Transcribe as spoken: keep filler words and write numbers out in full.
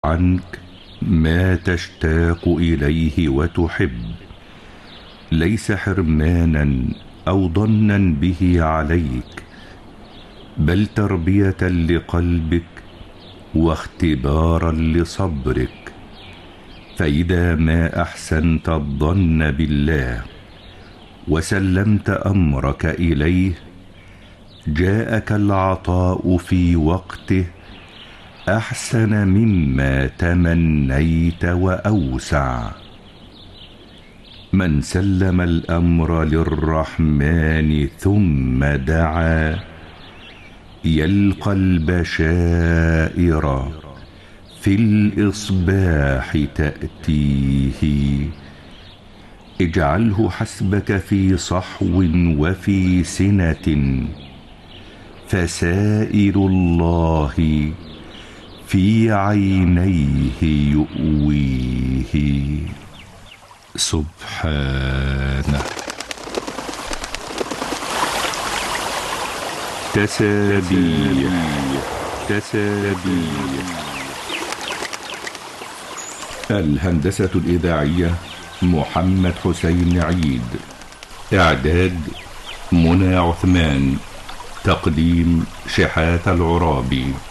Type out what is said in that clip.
عنك ما تشتاق إليه وتحب، ليس حرمانا أو ضنا به عليك، بل تربية لقلبك واختبارا لصبرك. فإذا ما أحسنت الظن بالله وسلمت أمرك إليه، جاءك العطاء في وقته أحسن مما تمنيت وأوسع. من سلم الأمر للرحمن ثم دعا، يلقى البشائر في الإصباح تأتيه. اجعله حسبك في صحو وفي سنة، فسائر الله في عينيه يؤويه سبحانه. تسابيح تسابيح. الهندسة الإذاعية محمد حسين عيد، إعداد منى عثمان، تقديم شحات العرابي.